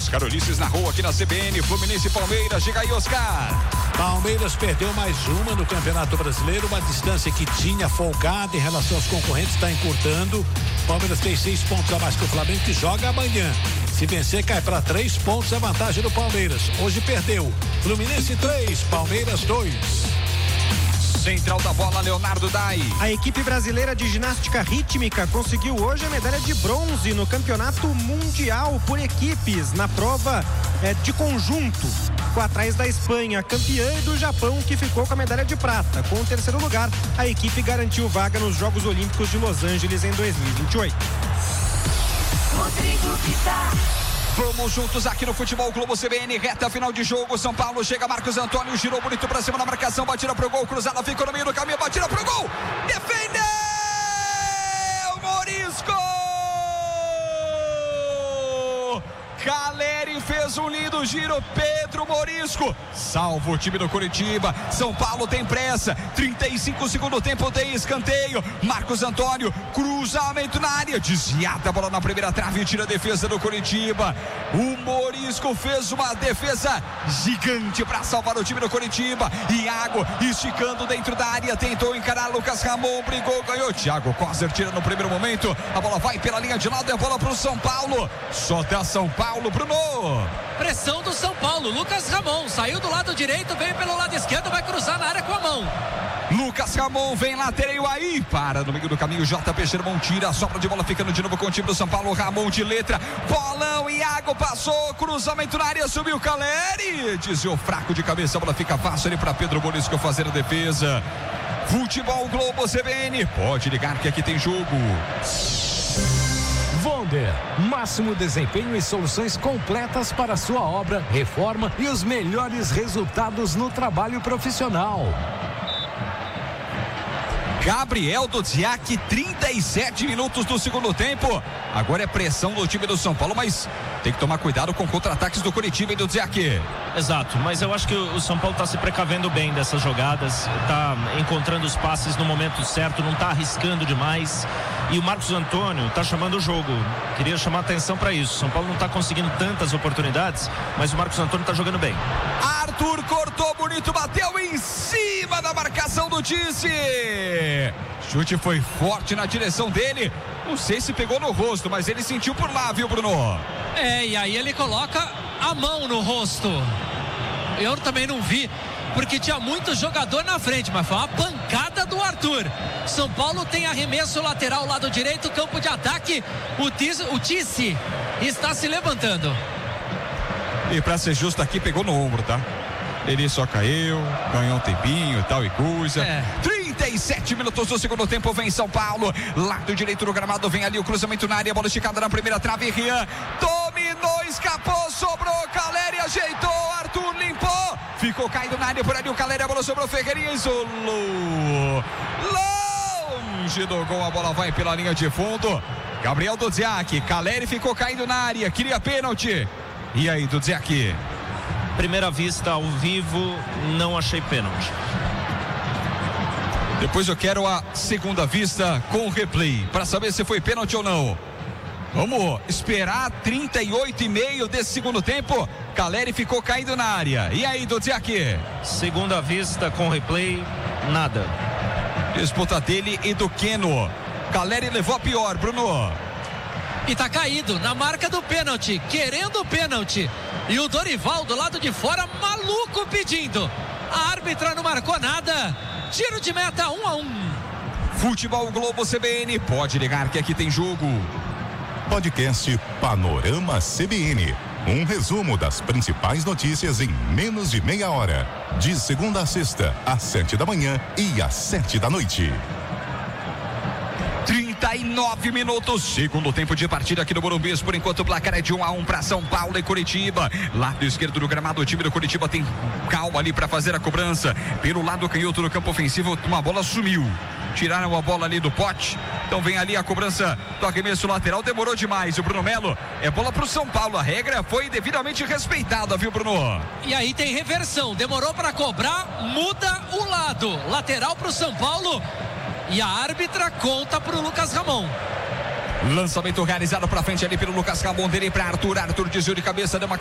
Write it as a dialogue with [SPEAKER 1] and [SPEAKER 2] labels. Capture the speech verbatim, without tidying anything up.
[SPEAKER 1] Oscarolices na rua aqui na C B N, Fluminense e Palmeiras. Chega aí, Oscar.
[SPEAKER 2] Palmeiras perdeu mais uma no Campeonato Brasileiro, uma distância que tinha folgada em relação aos concorrentes, está encurtando. Palmeiras tem seis pontos a mais que o Flamengo, que joga amanhã. Se vencer, cai para três pontos a vantagem do Palmeiras. Hoje perdeu. Fluminense três, Palmeiras dois.
[SPEAKER 1] Central da bola, Leonardo Dai.
[SPEAKER 3] A equipe brasileira de ginástica rítmica conseguiu hoje a medalha de bronze no Campeonato Mundial por equipes, na prova é, de conjunto. Ficou atrás da Espanha, campeã, e do Japão, que ficou com a medalha de prata. Com o terceiro lugar, a equipe garantiu vaga nos Jogos Olímpicos de Los Angeles em dois mil e vinte e oito.
[SPEAKER 4] Rodrigo Vitar.
[SPEAKER 1] Vamos juntos aqui no Futebol Globo C B N, reta final de jogo. São Paulo chega, Marcos Antônio, girou bonito pra cima na marcação, batida pro gol, cruzada, ficou no meio do caminho, batida pro gol, defendeu Morisco! Caleri fez um lindo giro, Pedro Morisco salva o time do Curitiba. São Paulo tem pressa, trinta e cinco segundo tempo, tem escanteio. Marcos Antônio, cruzamento na área, desviada a bola na primeira trave e tira a defesa do Curitiba. O Morisco fez uma defesa gigante para salvar o time do Curitiba. Iago esticando dentro da área, tentou encarar Lucas Ramon, brigou, ganhou. Thiago Coser tira no primeiro momento, a bola vai pela linha de lado, é a bola pro São Paulo. Só dá São Paulo, Bruno.
[SPEAKER 5] Pressão do São Paulo, Lucas Ramon saiu do lado direito, veio pelo lado esquerdo, vai cruzar na área com a mão.
[SPEAKER 1] Lucas Ramon vem lateral aí, para no meio do caminho, J P Sherman tira, a sobra de bola ficando de novo com o time do São Paulo. Ramon de letra, bolão, Iago passou, cruzamento na área, subiu Caleri, desviou fraco de cabeça, a bola fica fácil ali para Pedro Morisco fazer a defesa. Futebol Globo C B N, pode ligar que aqui tem jogo.
[SPEAKER 6] Vonder, máximo desempenho e soluções completas para sua obra, reforma e os melhores resultados no trabalho profissional.
[SPEAKER 1] Gabriel Dudziak, trinta e sete minutos do segundo tempo. Agora é pressão do time do São Paulo, mas tem que tomar cuidado com contra-ataques do Curitiba e do Dudziak.
[SPEAKER 7] Exato, mas eu acho que o São Paulo está se precavendo bem dessas jogadas, está encontrando os passes no momento certo, não está arriscando demais. E o Marcos Antônio está chamando o jogo. Queria chamar atenção para isso. São Paulo não está conseguindo tantas oportunidades, mas o Marcos Antônio está jogando bem.
[SPEAKER 1] Arthur cortou bonito, bateu em cima da marcação do Disse. Chute foi forte na direção dele. Não sei se pegou no rosto, mas ele sentiu por lá, viu, Bruno?
[SPEAKER 5] É, e aí ele coloca a mão no rosto. Eu também não vi, porque tinha muito jogador na frente, mas foi uma pancada do Arthur. São Paulo tem arremesso lateral, lado direito, campo de ataque. O Tice, o Tice está se levantando.
[SPEAKER 1] E pra ser justo aqui, pegou no ombro, tá? Ele só caiu, ganhou um tempinho e tal e coisa. É. trinta e sete minutos do segundo tempo, vem São Paulo. Lado direito do gramado, vem ali o cruzamento na área, bola esticada na primeira trave. Rian dominou, escapou, sobrou. Caleri ajeitou, Arthur limpou. Ficou caído na área por ali o Caleri, a bola sobrou, Ferreirinha isolou. Longe do gol, a bola vai pela linha de fundo. Gabriel Dudziak, Caleri ficou caído na área, queria pênalti. E aí, Dudziak?
[SPEAKER 7] Primeira vista ao vivo, não achei pênalti.
[SPEAKER 1] Depois eu quero a segunda vista com o replay, para saber se foi pênalti ou não. Vamos esperar trinta e oito e meio desse segundo tempo. Caleri ficou caído na área. E aí, Dudziak?
[SPEAKER 7] Segunda vista com replay, nada.
[SPEAKER 1] Disputa dele e do Keno. Caleri levou a pior, Bruno.
[SPEAKER 5] E tá caído na marca do pênalti, querendo o pênalti. E o Dorival do lado de fora, maluco, pedindo. A árbitra não marcou nada. Tiro de meta, um a um.
[SPEAKER 1] Futebol Globo C B N, pode ligar que aqui tem jogo.
[SPEAKER 8] Podcast Panorama C B N. Um resumo das principais notícias em menos de meia hora. De segunda a sexta, às sete da manhã e às sete da noite.
[SPEAKER 1] trinta e nove minutos, segundo tempo de partida aqui no Morumbi. Por enquanto o placar é de um a um para São Paulo e Curitiba. Lado esquerdo do gramado, o time do Curitiba tem calma ali para fazer a cobrança. Pelo lado canhoto no campo ofensivo, uma bola sumiu. Tiraram a bola ali do pote. Então vem ali a cobrança do arremesso lateral. Demorou demais. O Bruno Melo, é bola pro São Paulo. A regra foi devidamente respeitada, viu, Bruno?
[SPEAKER 5] E aí tem reversão. Demorou para cobrar, muda o lado. Lateral pro São Paulo. E a árbitra conta pro Lucas Ramon.
[SPEAKER 1] Lançamento realizado pra frente ali pelo Lucas Ramon, dele pra Arthur. Arthur desviou de cabeça, deu uma